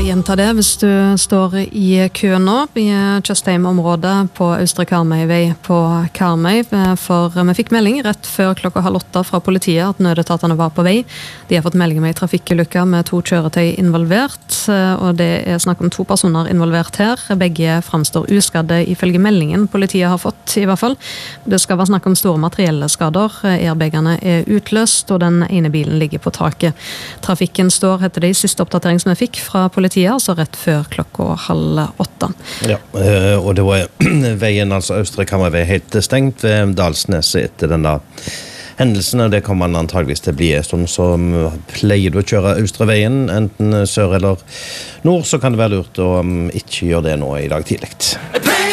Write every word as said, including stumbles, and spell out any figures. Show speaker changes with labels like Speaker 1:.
Speaker 1: gjenta det hvis du står i kø nå i Tjøstheim-området på Østre Karmøyvei på Karmøy, for vi fikk melding rett før klokka halv åtte fra politiet at nødetatene var på vei. De har fått melding med en trafikkulykke med to kjøretøy involvert, og det er snakk om to personer involvert her. Begge framstår uskadde ifølge meldingen politiet har fått, i hvert fall. Det skal være snakk om store materielle skader. Airbagene er utløst, og den ene bilen ligger på taket. Trafikken står, heter det i siste oppdatering som jeg fikk fra politiet, altså rett før klokka halv åtte.
Speaker 2: Ja, og det var veien, altså Østre Karmøyvei, helt stengt ved Dalsneset etter denne hendelsen, og det kommer man antageligvis til å bli sånn som pleier du å kjøre Østre veien, enten sør eller nord, så kan det være lurt å ikke gjøre det nå i dag tidlig.